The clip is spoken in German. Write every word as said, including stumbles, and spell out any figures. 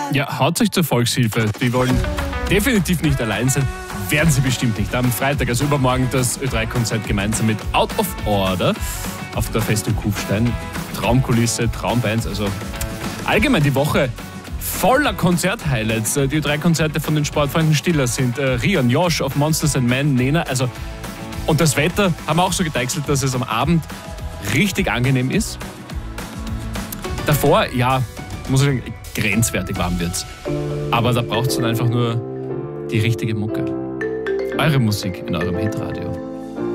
Ja, haut euch zur Volkshilfe. Die wollen definitiv nicht allein sein. Werden sie bestimmt nicht. Am Freitag, also übermorgen, das Ö drei Konzert gemeinsam mit Out of Order auf der Festung Kufstein. Traumkulisse, Traumbands, also allgemein die Woche voller Konzert-Highlights. Die Ö drei Konzerte von den Sportfreunden Stiller sind äh, Rian, Josh of Monsters and Men, Nena, also und das Wetter haben wir auch so gedeichselt, dass es am Abend richtig angenehm ist. Davor, ja, muss ich sagen, grenzwertig warm wird's. Aber da braucht es dann einfach nur die richtige Mucke. Eure Musik in eurem Hitradio.